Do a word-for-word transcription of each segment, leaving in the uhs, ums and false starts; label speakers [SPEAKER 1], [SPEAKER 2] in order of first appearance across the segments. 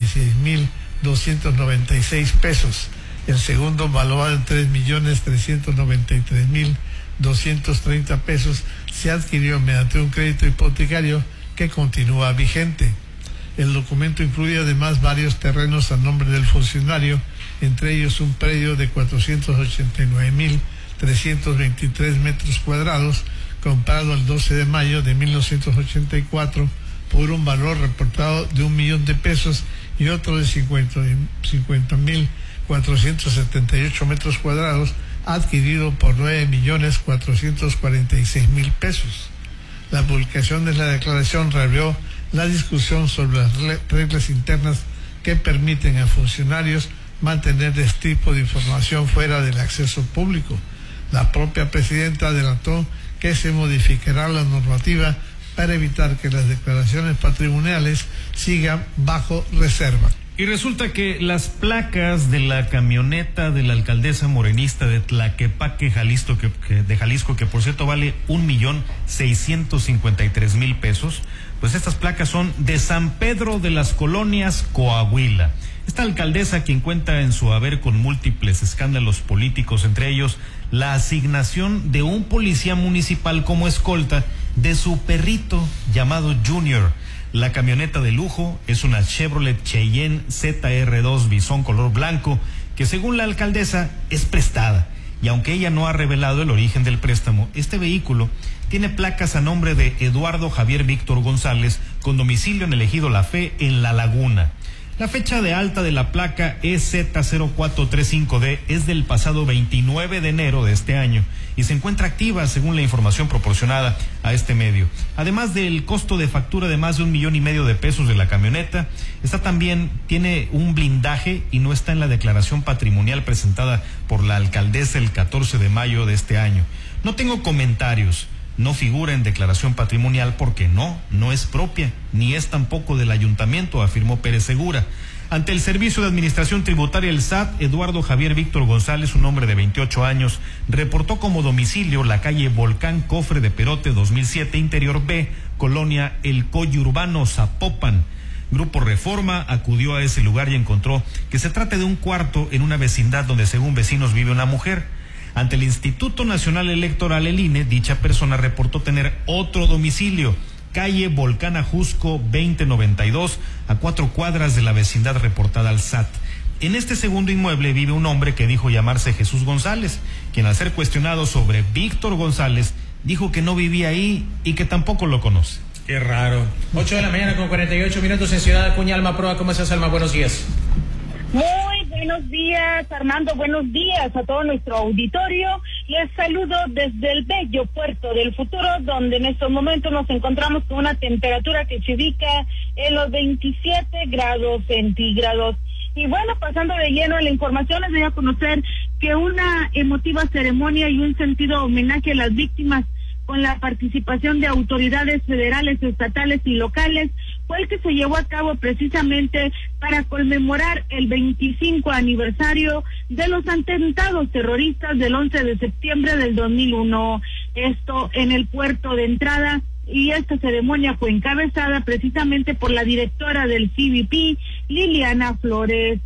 [SPEAKER 1] dieciséis mil doscientos noventa y seis pesos. El segundo, valuado en tres millones trescientos noventa y tres mil doscientos treinta pesos, se adquirió mediante un crédito hipotecario que continúa vigente. El documento incluye además varios terrenos a nombre del funcionario, entre ellos un predio de cuatrocientos ochenta y nueve mil trescientos veintitrés metros cuadrados, comprado el doce de mayo de mil novecientos ochenta y cuatro por un valor reportado de un millón de pesos, y otro de cincuenta mil cuatrocientos setenta y ocho metros cuadrados, adquirido por nueve millones cuatrocientos cuarenta y seis mil pesos. La publicación de la declaración reveló la discusión sobre las reglas internas que permiten a funcionarios mantener este tipo de información fuera del acceso público. La propia presidenta adelantó que se modificará la normativa para evitar que las declaraciones patrimoniales sigan bajo reserva.
[SPEAKER 2] Y resulta que las placas de la camioneta de la alcaldesa morenista de Tlaquepaque, Jalisco, que, que, de Jalisco, que por cierto vale un millón seiscientos cincuenta y tres mil pesos, pues estas placas son de San Pedro de las Colonias, Coahuila. Esta alcaldesa, quien cuenta en su haber con múltiples escándalos políticos, entre ellos la asignación de un policía municipal como escolta de su perrito llamado Junior. La camioneta de lujo es una Chevrolet Cheyenne Z R dos Bison color blanco, que según la alcaldesa es prestada. Y aunque ella no ha revelado el origen del préstamo, este vehículo tiene placas a nombre de Eduardo Javier Víctor González, con domicilio en el ejido La Fe, en La Laguna. La fecha de alta de la placa E Z cero cuatro tres cinco D es del pasado veintinueve de enero de este año y se encuentra activa según la información proporcionada a este medio. Además del costo de factura de más de un millón y medio de pesos de la camioneta, esta también tiene un blindaje y no está en la declaración patrimonial presentada por la alcaldesa el catorce de mayo de este año. No tengo comentarios. No figura en declaración patrimonial porque no, no es propia, ni es tampoco del ayuntamiento, afirmó Pérez Segura. Ante el Servicio de Administración Tributaria, el S A T, Eduardo Javier Víctor González, un hombre de veintiocho años, reportó como domicilio la calle Volcán Cofre de Perote dos mil siete, Interior B, Colonia El Colle Urbano, Zapopan. Grupo Reforma acudió a ese lugar y encontró que se trata de un cuarto en una vecindad donde, según vecinos, vive una mujer. Ante el Instituto Nacional Electoral, el I N E, dicha persona reportó tener otro domicilio, calle Volcán Ajusco veinte noventa y dos, a cuatro cuadras de la vecindad reportada al S A T. En este segundo inmueble vive un hombre que dijo llamarse Jesús González, quien al ser cuestionado sobre Víctor González, dijo que no vivía ahí y que tampoco lo conoce.
[SPEAKER 3] Qué raro. ocho de la mañana con cuarenta y ocho minutos en Ciudad Acuña. Alma Proa, ¿cómo estás, Alma? Buenos días.
[SPEAKER 4] Muy buenos días, Armando, buenos días a todo nuestro auditorio. Les saludo desde el bello puerto del Futuro, donde en estos momentos nos encontramos con una temperatura que se ubica en los veintisiete grados centígrados. Y bueno, pasando de lleno a la información, les voy a conocer que una emotiva ceremonia y un sentido homenaje a las víctimas, con la participación de autoridades federales, estatales y locales, fue el que se llevó a cabo precisamente para conmemorar el veinticinco aniversario de los atentados terroristas del once de septiembre del dos mil uno. Esto en el puerto de entrada, y esta ceremonia fue encabezada precisamente por la directora del C B P, Liliana Flores.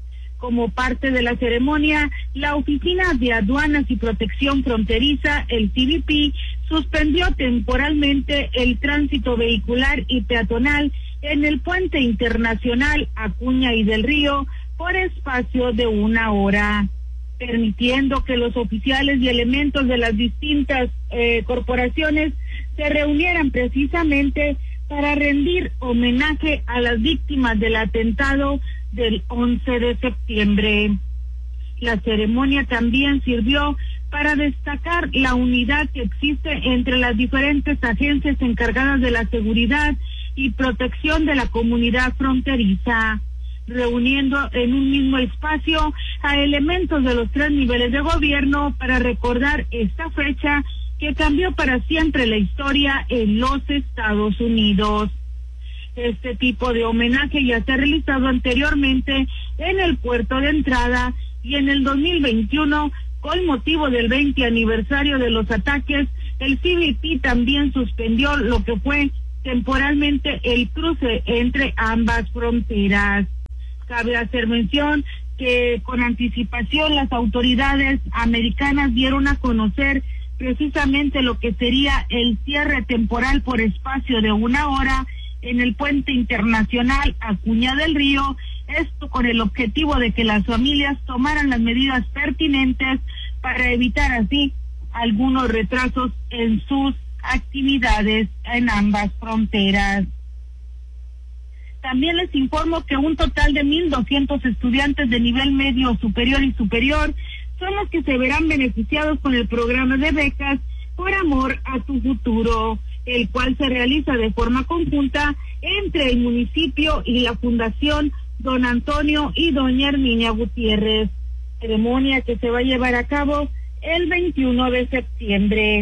[SPEAKER 4] Como parte de la ceremonia, la Oficina de Aduanas y Protección Fronteriza, el C B P, suspendió temporalmente el tránsito vehicular y peatonal en el puente internacional Acuña y del Río por espacio de una hora, permitiendo que los oficiales y elementos de las distintas eh, corporaciones se reunieran precisamente para rendir homenaje a las víctimas del atentado del once de septiembre. La ceremonia también sirvió para destacar la unidad que existe entre las diferentes agencias encargadas de la seguridad y protección de la comunidad fronteriza, reuniendo en un mismo espacio a elementos de los tres niveles de gobierno para recordar esta fecha que cambió para siempre la historia en los Estados Unidos. Este tipo de homenaje ya se ha realizado anteriormente en el puerto de entrada y en el dos mil veintiuno, con motivo del veinte aniversario de los ataques, el C B P también suspendió lo que fue temporalmente el cruce entre ambas fronteras. Cabe hacer mención que con anticipación las autoridades americanas dieron a conocer precisamente lo que sería el cierre temporal por espacio de una hora en el puente internacional Acuña del Río, esto con el objetivo de que las familias tomaran las medidas pertinentes para evitar así algunos retrasos en sus actividades en ambas fronteras. También les informo que un total de mil doscientos estudiantes de nivel medio, superior y superior son los que se verán beneficiados con el programa de becas Por Amor a tu Futuro, el cual se realiza de forma conjunta entre el municipio y la Fundación Don Antonio y Doña Herminia Gutiérrez, ceremonia que se va a llevar a cabo el veintiuno de septiembre.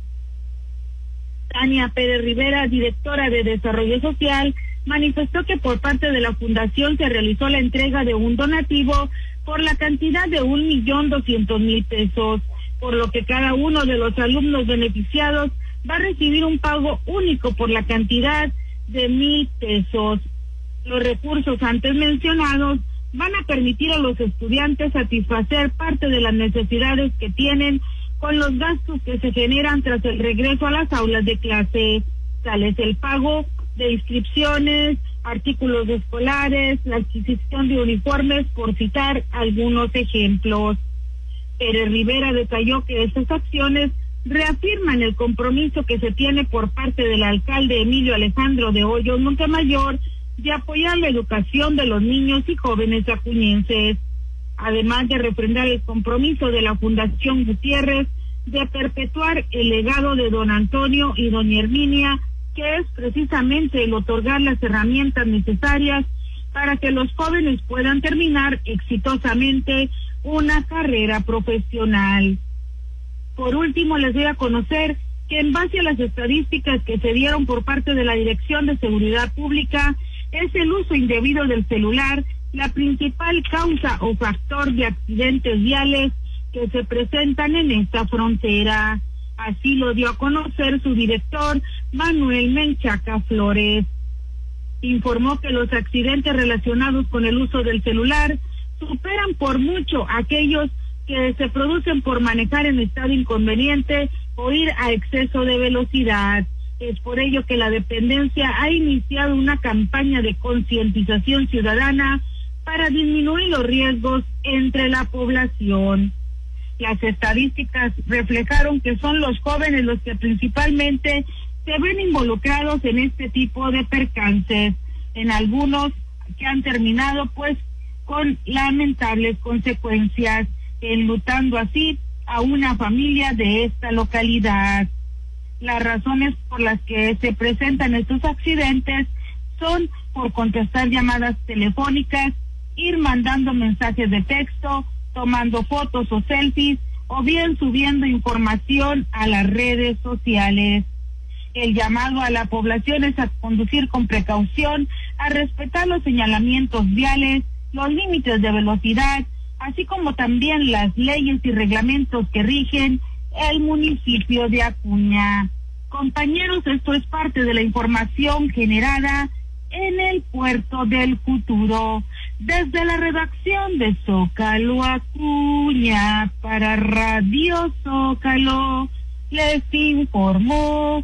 [SPEAKER 4] Tania Pérez Rivera, directora de Desarrollo Social, manifestó que por parte de la Fundación se realizó la entrega de un donativo por la cantidad de un millón doscientos mil pesos, por lo que cada uno de los alumnos beneficiados va a recibir un pago único por la cantidad de mil pesos. Los recursos antes mencionados van a permitir a los estudiantes satisfacer parte de las necesidades que tienen con los gastos que se generan tras el regreso a las aulas de clase, tales el pago de inscripciones, artículos escolares, la adquisición de uniformes, por citar algunos ejemplos. Pérez Rivera detalló que estas acciones reafirman el compromiso que se tiene por parte del alcalde Emilio Alejandro de Hoyos Montemayor de apoyar la educación de los niños y jóvenes acuñenses, además de refrendar el compromiso de la Fundación Gutiérrez de perpetuar el legado de don Antonio y doña Herminia, que es precisamente el otorgar las herramientas necesarias para que los jóvenes puedan terminar exitosamente una carrera profesional. Por último, les doy a conocer que en base a las estadísticas que se dieron por parte de la Dirección de Seguridad Pública, es el uso indebido del celular la principal causa o factor de accidentes viales que se presentan en esta frontera. Así lo dio a conocer su director, Manuel Menchaca Flores. Informó que los accidentes relacionados con el uso del celular superan por mucho aquellos que se producen por manejar en estado inconveniente o ir a exceso de velocidad. Es por ello que la dependencia ha iniciado una campaña de concientización ciudadana para disminuir los riesgos entre la población. Las estadísticas reflejaron que son los jóvenes los que principalmente se ven involucrados en este tipo de percances, en algunos que han terminado pues con lamentables consecuencias, enlutando así a una familia de esta localidad. Las razones por las que se presentan estos accidentes son por contestar llamadas telefónicas, ir mandando mensajes de texto, tomando fotos o selfies, o bien subiendo información a las redes sociales. El llamado a la población es a conducir con precaución, a respetar los señalamientos viales, los límites de velocidad, así como también las leyes y reglamentos que rigen el municipio de Acuña. Compañeros, esto es parte de la información generada en el Puerto del Futuro. Desde la redacción de Zócalo Acuña para Radio Zócalo, les informó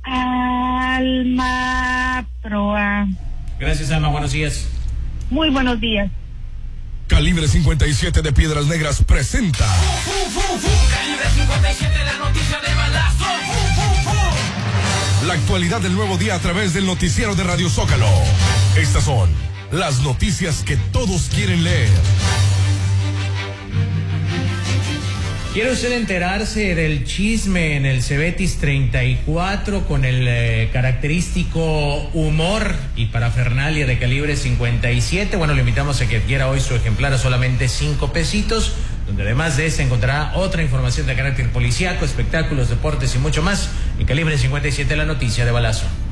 [SPEAKER 4] Alma Proa.
[SPEAKER 3] Gracias, Alma, buenos días.
[SPEAKER 4] Muy buenos días.
[SPEAKER 5] Calibre cincuenta y siete de Piedras Negras presenta
[SPEAKER 6] fu, fu, fu, fu. Calibre cincuenta y siete, la noticia de balazo. Fu, fu, fu.
[SPEAKER 5] la actualidad del nuevo día a través del noticiero de Radio Zócalo. Estas son las noticias que todos quieren leer.
[SPEAKER 3] ¿Quiere usted enterarse del chisme en el Cebetis treinta y cuatro con el eh, característico humor y parafernalia de calibre cincuenta y siete? Bueno, le invitamos a que adquiera hoy su ejemplar a solamente cinco pesitos, donde además de este encontrará otra información de carácter policíaco, espectáculos, deportes y mucho más. En Calibre cincuenta y siete, la noticia de balazo.